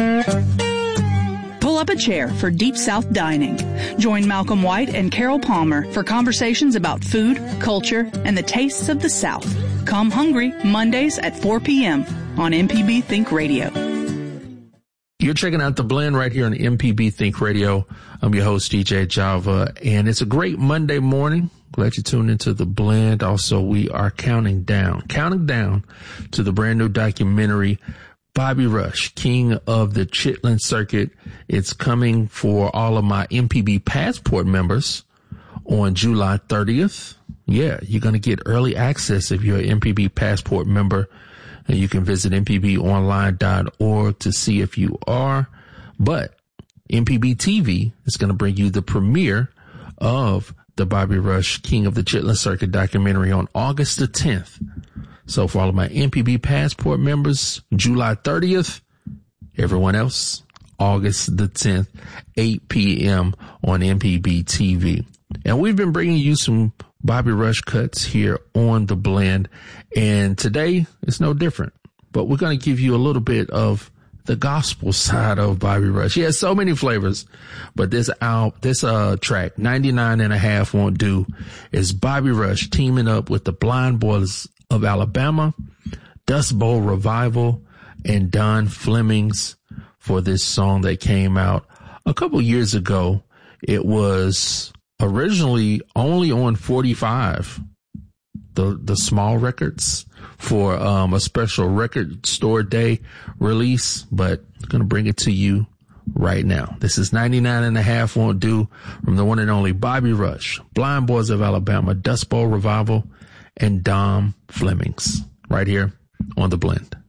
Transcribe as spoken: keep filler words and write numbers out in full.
Pull up a chair for Deep South Dining. Join Malcolm White and Carol Palmer for conversations about food, culture, and the tastes of the South. Come hungry Mondays at four p.m. on M P B Think Radio. You're checking out The Blend right here on M P B Think Radio. I'm your host, D J Java, and it's a great Monday morning. Glad you tuned into The Blend. Also, we are counting down, counting down to the brand new documentary, Bobby Rush, King of the Chitlin Circuit. It's coming for all of my M P B Passport members on July thirtieth. Yeah, you're going to get early access if you're an M P B Passport member. And you can visit m p b online dot org to see if you are. But M P B T V is going to bring you the premiere of the Bobby Rush, King of the Chitlin Circuit documentary on August the tenth. So for all of my M P B Passport members, July thirtieth. Everyone else, August the tenth, eight p.m. on M P B T V. And we've been bringing you some Bobby Rush cuts here on The Blend. And today it's no different, but we're going to give you a little bit of the gospel side of Bobby Rush. He has so many flavors, but this out, this, uh, track, ninety-nine and a half Won't Do, is Bobby Rush teaming up with the Blind Boys of Alabama, Dust Bowl Revival, and Don Flemings for this song that came out a couple years ago. It was originally only on forty-five, the the small records, for um a special record store day release, but I'm gonna bring it to you right now. This is ninety-nine and a half Won't Do from the one and only Bobby Rush, Blind Boys of Alabama, Dust Bowl Revival, and Dom Flemings, right here on The Blend.